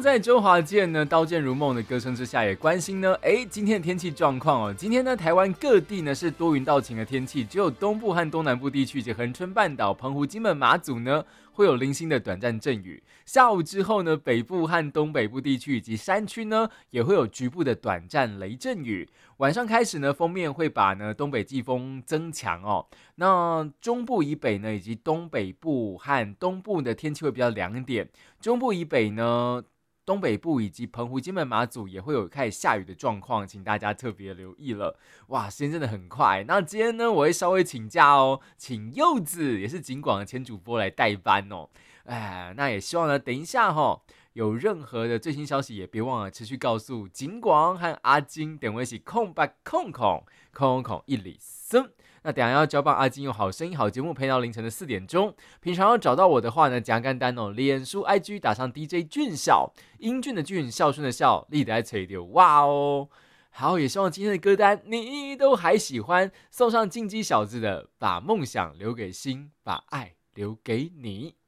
在周华健呢刀剑如梦的歌声之下，也关心呢，今天的天气状况哦。今天呢，台湾各地呢是多云到晴的天气，只有东部和东南部地区以及恒春半岛、澎湖、金门、马祖呢会有零星的短暂阵雨。下午之后呢，北部和东北部地区以及山区呢也会有局部的短暂雷阵雨。晚上开始呢，锋面会把呢东北季风增强哦。那中部以北呢，以及东北部和东部的天气会比较凉一点。中部以北呢，东北部以及澎湖、金门、马祖也会有开始下雨的状况，请大家特别留意了。哇，时间真的很快。那今天呢，我会稍微请假哦，请柚子也是警广的前主播来代班哦。那也希望呢，等一下有任何的最新消息，也别忘了持续告诉警广和阿金，等我一起空吧空一里森。那等一下要交棒阿金用好声音好节目陪到凌晨的4点钟。平常要找到我的话呢，简单单脸书 IG 打上 DJ 俊孝，英俊的俊，孝顺的孝，立得在吹丢哇哦。好，也希望今天的歌单你都还喜欢，送上进击小子的把梦想留给心，把爱留给你。